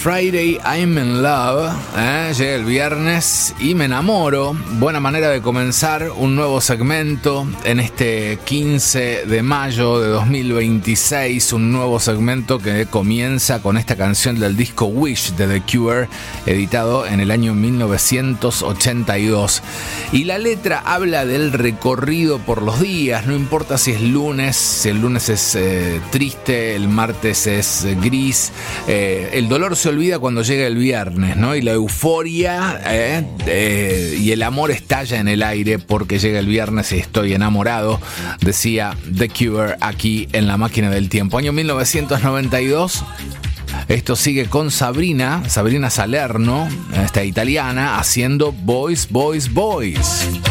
Friday, I'm in love. Llega el viernes y me enamoro. Buena manera de comenzar un nuevo segmento en este 15 de mayo de 2026. Un nuevo segmento que comienza con esta canción del disco Wish de The Cure, editado en el año 1982. Y la letra habla del recorrido por los días. No importa si es lunes, si el lunes es triste, el martes es gris. El dolor se olvida cuando llega el viernes, ¿no? Y la euforia y el amor estalla en el aire porque llega el viernes y estoy enamorado, decía The Cure aquí en La Máquina del Tiempo. Año 1992. Esto sigue con Sabrina Salerno, esta italiana, haciendo Boys, Boys, Boys.